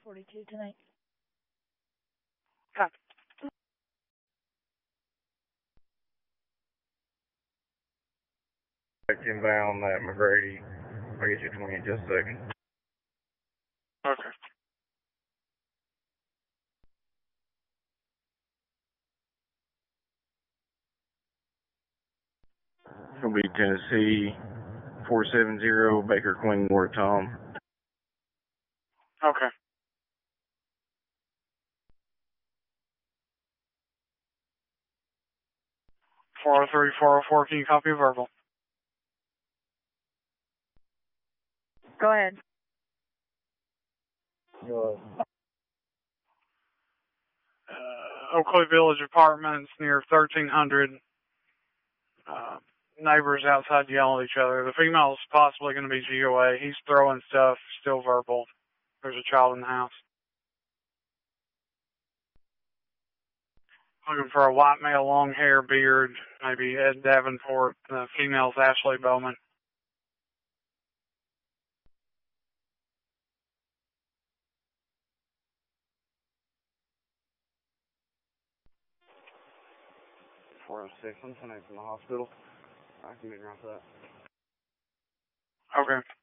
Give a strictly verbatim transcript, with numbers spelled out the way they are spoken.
forty-two tonight. Okay. Inbound at McGrady. I'll get you twenty in just a second. Okay. It's going to be Tennessee four seven zero, Baker Queen Ward Tom. Okay. four oh three, four oh four, can you copy verbal? Go ahead. Go ahead. Uh, Oakley Village Apartments near thirteen hundred. Uh, neighbors outside yelling at each other. The female's possibly going to be G O A. He's throwing stuff, still verbal. There's a child in the house. Looking for a white male, long hair, beard, maybe Ed Davenport. The female's Ashley Bowman. four oh six, I'm sending from the hospital. I can meet around for that. Okay.